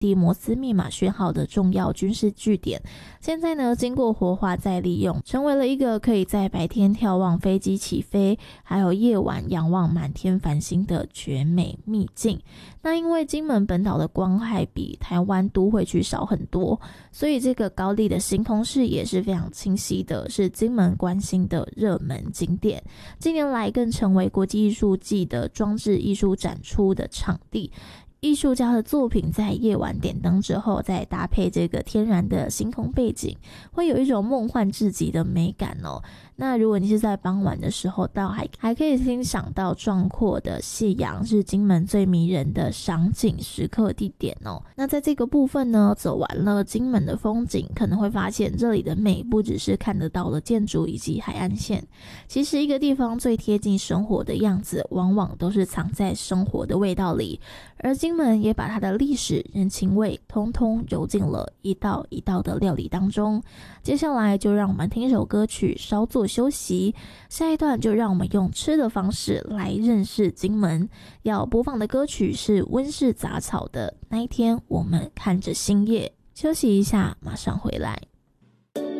地摩斯密码学号的重要军事据点，现在呢经过活化再利用，成为了一个可以在白天眺望飞机起飞，还有夜晚仰望满天繁星的绝美秘境。那因为金门本岛的光害比台湾都会区少很多，所以这个高地的星空视野是非常清晰的，是金门观星的热门景点。近年来更成为国际艺术季的装置艺术展出的场地，艺术家的作品在夜晚点灯之后，再搭配这个天然的星空背景，会有一种梦幻至极的美感哦。那如果你是在傍晚的时候到，还可以欣赏到壮阔的夕阳，是金门最迷人的赏景时刻地点哦。那在这个部分呢，走完了金门的风景，可能会发现这里的美不只是看得到的建筑以及海岸线，其实一个地方最贴近生活的样子，往往都是藏在生活的味道里。而金门也把它的历史人情味通通揉进了一道一道的料理当中。接下来就让我们听一首歌曲稍作休息，下一段就让我们用吃的方式来认识金门。要播放的歌曲是温室杂草的那一天我们看着星夜。休息一下，马上回来。